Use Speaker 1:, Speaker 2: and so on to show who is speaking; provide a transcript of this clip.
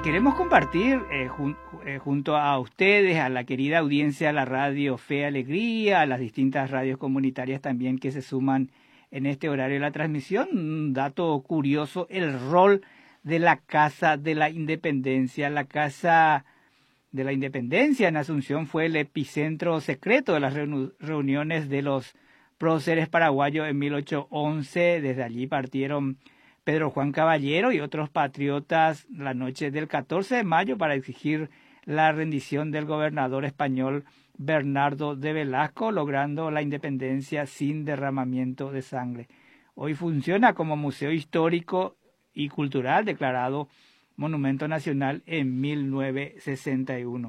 Speaker 1: queremos compartir junto a ustedes, a la querida audiencia, a la radio Fe Alegría, a las distintas radios comunitarias también que se suman en este horario de la transmisión. Un dato curioso, el rol de la Casa de la Independencia. La Casa de la Independencia en Asunción fue el epicentro secreto de las reuniones de los próceres paraguayos en 1811. Desde allí partieron Pedro Juan Caballero y otros patriotas la noche del 14 de mayo para exigir la rendición del gobernador español Bernardo de Velasco, logrando la independencia sin derramamiento de sangre. Hoy funciona como museo histórico y cultural declarado Monumento Nacional en 1961.